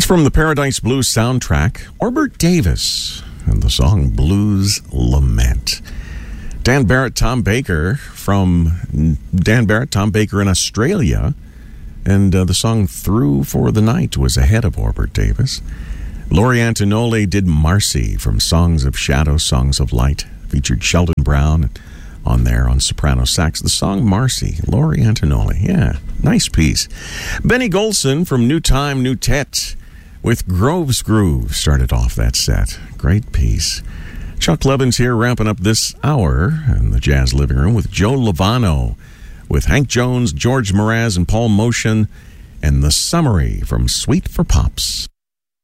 From the Paradise Blues soundtrack, Orbert Davis and the song Blues Lament. Dan Barrett, Tom Baker in Australia, and the song Through for the Night was ahead of Orbert Davis. Laurie Antonelli did Marcy from Songs of Shadow, Songs of Light, featured Sheldon Brown on there on soprano sax. The song Marcy, Laurie Antonelli, yeah, nice piece. Benny Golson from New Time, New Tet with Grove's Groove started off that set. Great piece. Chuck Levins here wrapping up this hour in the Jazz Living Room with Joe Lovano, with Hank Jones, George Mraz, and Paul Motion, and the summary from Suite for Pops.